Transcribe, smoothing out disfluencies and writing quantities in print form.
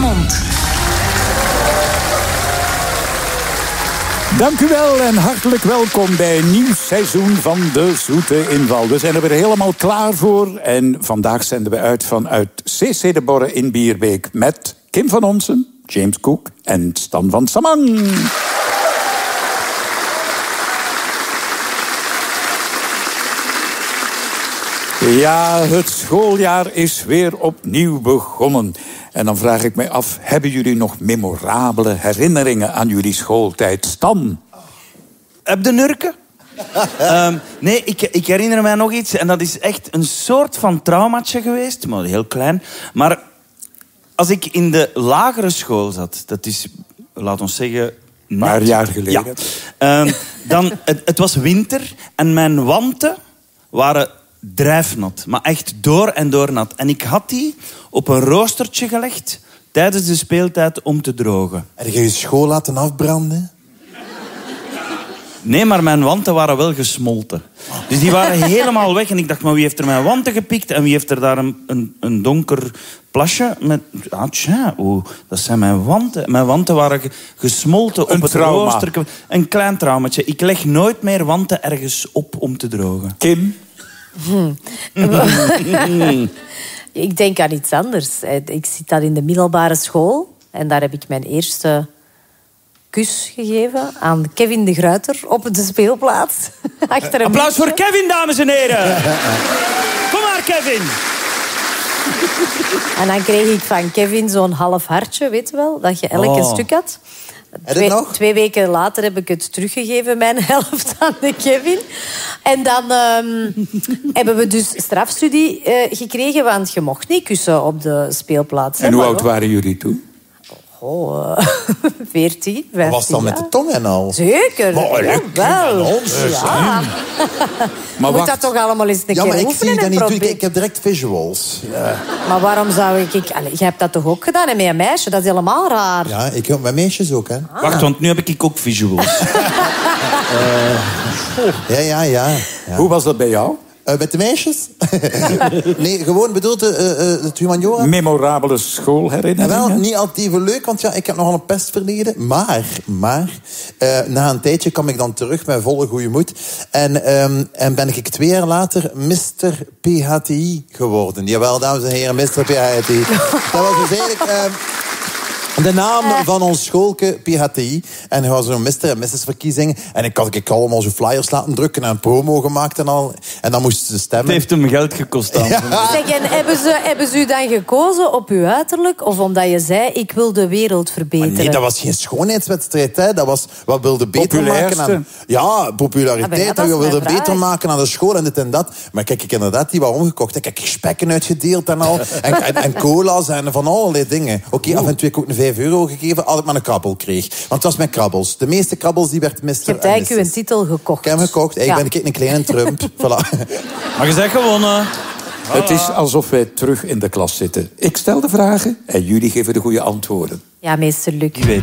Mond. Dank u wel en hartelijk welkom bij een nieuw seizoen van De Zoete Inval. We zijn er weer helemaal klaar voor en vandaag zenden we uit vanuit CC de Borre in Bierbeek met Kim van Onsen, James Cook en Stan van Samang. Ja, het schooljaar is weer opnieuw begonnen. En dan vraag ik mij af, hebben jullie nog memorabele herinneringen aan jullie schooltijd? Stan? Heb de nurken? Nee, ik herinner mij nog iets. En dat is echt een soort van traumaatje geweest. Maar heel klein. Maar als ik in de lagere school zat... Dat is, laat ons zeggen... Een paar jaar geleden. Ja. Het was winter en mijn wanten waren drijfnat. Maar echt door en door nat. En ik had die op een roostertje gelegd tijdens de speeltijd om te drogen. Heb je je school laten afbranden? Nee, maar mijn wanten waren wel gesmolten. Dus die waren helemaal weg. En ik dacht, maar wie heeft er mijn wanten gepikt? En wie heeft er daar een donker plasje met... Ah, tja, dat zijn mijn wanten. Mijn wanten waren gesmolten op het rooster. Een klein traumaatje. Ik leg nooit meer wanten ergens op om te drogen. Kim? Ik denk aan iets anders. Ik zit daar in de middelbare school. En daar heb ik mijn eerste kus gegeven aan Kevin de Gruyter op de speelplaats. Achter een applaus voor Kevin, dames en heren. Kom maar, Kevin. En dan kreeg ik van Kevin zo'n half hartje, weet je wel? Dat je elk een stuk had. Twee weken later heb ik het teruggegeven, mijn helft, aan de Kevin. En dan hebben we dus strafstudie gekregen, want je mocht niet kussen op de speelplaats. En hoe oud waren jullie toen? 14, 15 was dan met de tong en al? Zeker. Wel. Ja. Maar moet dat toch allemaal eens een keer oefenen? Ja, maar ik zie dat niet doen. Ik heb direct visuals. Ja. Maar waarom zou ik... Jij hebt dat toch ook gedaan? En met een meisje, dat is helemaal raar. Ja, ik heb met meisjes ook, hè. Wacht, want nu heb ik ook visuals. Ja. Hoe was dat bij jou? Met de meisjes? Nee, gewoon bedoeld het humaniora. Memorabele schoolherinneringen? Wel, niet altijd even leuk, want ja, ik heb nogal een pestverleden. Maar na een tijdje kwam ik dan terug met volle goede moed. En ben ik 2 jaar later Mr. PHTI geworden. Jawel, dames en heren, Mr. PHTI. Dat was dus eigenlijk... de naam van ons schoolke, PHTI. En er was zo'n Mr. en Mrs. verkiezing. En ik had allemaal zo flyers laten drukken en een promo gemaakt en al. En dan moesten ze stemmen. Het heeft hem geld gekost dan. Ja. Zeg, en hebben ze u dan gekozen op uw uiterlijk? Of omdat je zei, ik wil de wereld verbeteren? Maar nee, dat was geen schoonheidswedstrijd. Hè. Dat was, wat wilde beter maken aan... Ja, populariteit. Ja, we wilden beter beter maken aan de school en dit en dat. Maar kijk, ik inderdaad die wat omgekocht. Ik heb spekken uitgedeeld en al. en cola's en van allerlei dingen. Oké, af en toe heb ik ook een €5 gegeven als ik maar een krabbel kreeg. Want het was met krabbels. De meeste krabbels die werd Mr. Je hebt eigenlijk uw titel gekocht. Ik heb hem gekocht. Ik ben een kleine Trump. Voilà. Maar je zegt gewonnen. Het is alsof wij terug in de klas zitten. Ik stel de vragen en jullie geven de goede antwoorden. Ja, meester Luc.